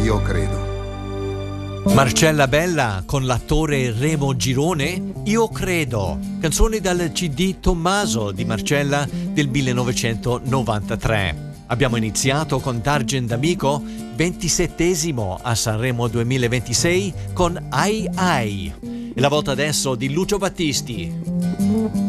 Io credo. Marcella Bella con l'attore Remo Girone, Io credo, canzone dal CD Tommaso di Marcella del 1993. Abbiamo iniziato con D'Argent Amico, 27esimo a Sanremo 2026 con Ai Ai. E la volta adesso di Lucio Battisti.